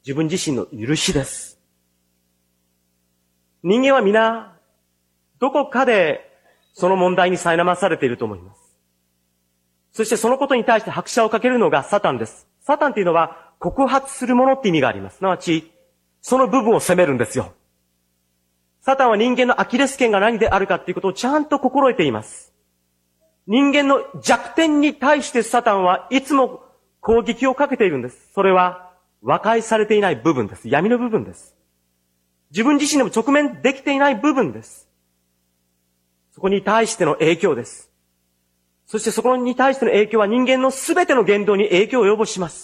自分自身の許しです。人間は皆、どこかでその問題に苛まされていると思います。そしてそのことに対して拍車をかけるのがサタンです。サタンというのは告発するものって意味があります。すなわち、その部分を責めるんですよ。サタンは人間のアキレス腱が何であるかということをちゃんと心得ています。人間の弱点に対してサタンはいつも攻撃をかけているんです。それは和解されていない部分です。闇の部分です。自分自身でも直面できていない部分です。そこに対しての影響です。そしてそこに対しての影響は人間のすべての言動に影響を及ぼします。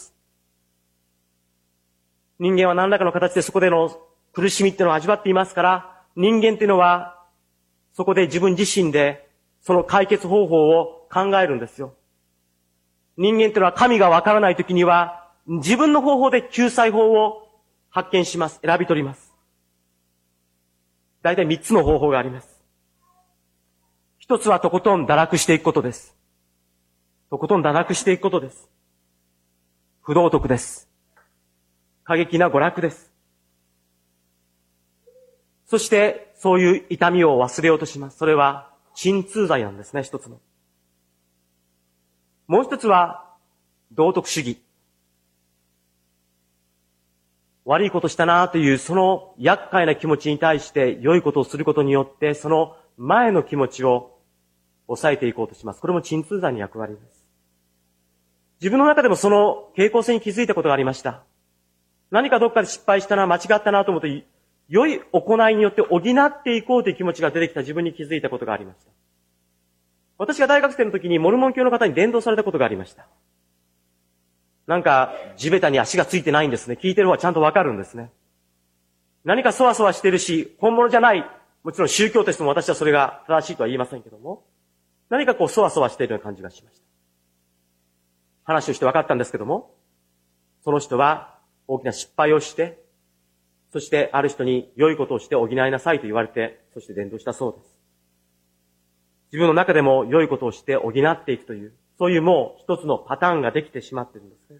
人間は何らかの形でそこでの苦しみっていうのを味わっていますから、人間っていうのはそこで自分自身でその解決方法を考えるんですよ。人間っていうのは神がわからないときには自分の方法で救済法を発見します。選び取ります。大体3つの方法があります。一つはとことん堕落していくことです。とことん堕落していくことです。不道徳です。過激な娯楽です。そして、そういう痛みを忘れようとします。それは、鎮痛剤なんですね、一つの。もう一つは、道徳主義。悪いことしたなという、その厄介な気持ちに対して良いことをすることによって、その前の気持ちを抑えていこうとします。これも鎮痛剤の役割です。自分の中でもその傾向性に気づいたことがありました。何かどっかで失敗したな、間違ったなと思って、良い行いによって補っていこうという気持ちが出てきた自分に気づいたことがありました。私が大学生の時にモルモン教の方に伝道されたことがありました。なんか地べたに足がついてないんですね。聞いてる方はちゃんとわかるんですね。何かそわそわしてるし、本物じゃない。もちろん宗教としても私はそれが正しいとは言いませんけども、何かこうそわそわしているような感じがしました。話をして分かったんですけども、その人は大きな失敗をして、そしてある人に良いことをして補いなさいと言われて、そして伝道したそうです。自分の中でも良いことをして補っていくという、そういうもう一つのパターンができてしまっているんですね。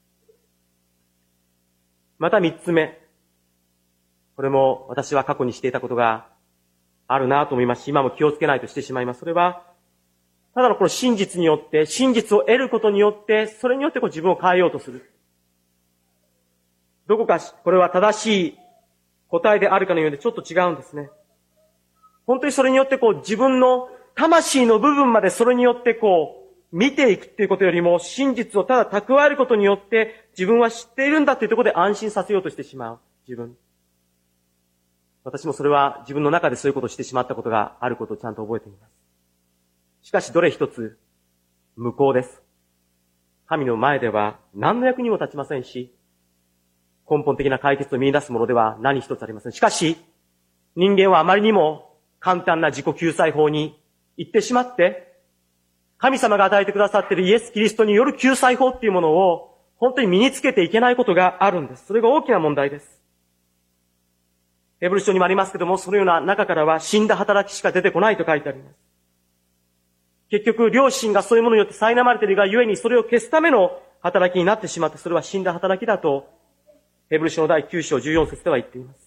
また三つ目。これも私は過去にしていたことがあるなと思いますし、今も気をつけないとしてしまいます。それは、ただのこの真実によって、真実を得ることによって、それによってこう自分を変えようとする。どこかこれは正しい答えであるかのようでちょっと違うんですね。本当にそれによってこう自分の魂の部分までそれによってこう見ていくっていうことよりも真実をただ蓄えることによって自分は知っているんだっていうところで安心させようとしてしまう自分。私もそれは自分の中でそういうことをしてしまったことがあることをちゃんと覚えています。しかしどれ一つ無効です。神の前では何の役にも立ちませんし、根本的な解決を見出すものでは何一つありません。しかし、人間はあまりにも簡単な自己救済法に行ってしまって、神様が与えてくださっているイエス・キリストによる救済法っていうものを本当に身につけていけないことがあるんです。それが大きな問題です。ヘブル書にもありますけども、そのような中からは死んだ働きしか出てこないと書いてあります。結局、良心がそういうものによって苛まれているがゆえに、それを消すための働きになってしまって、それは死んだ働きだと、ヘブル書の第9章14節では言っています。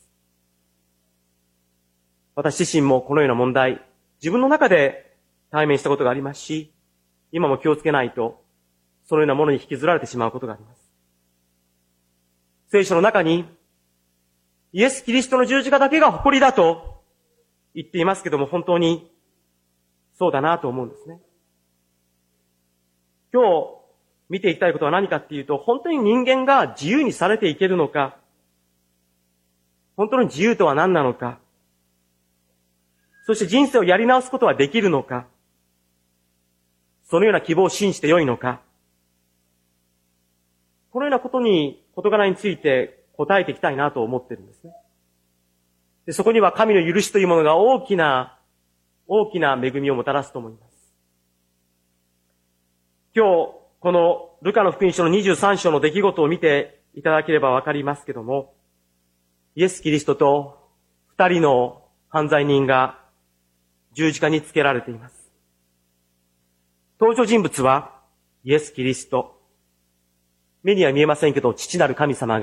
私自身もこのような問題、自分の中で対面したことがありますし、今も気をつけないと、そのようなものに引きずられてしまうことがあります。聖書の中に、イエス・キリストの十字架だけが誇りだと言っていますけども、本当にそうだなと思うんですね。今日見ていきたいことは何かっていうと、本当に人間が自由にされていけるのか、本当の自由とは何なのか、そして人生をやり直すことはできるのか、そのような希望を信じてよいのか、このようなことに、事柄について答えていきたいなと思っているんですね。で、そこには神の許しというものが大きな恵みをもたらすと思います。今日、このルカの福音書の23章の出来事を見ていただければわかりますけども、イエス・キリストと2人の犯罪人が十字架につけられています。登場人物はイエス・キリスト。目には見えませんけど、父なる神様が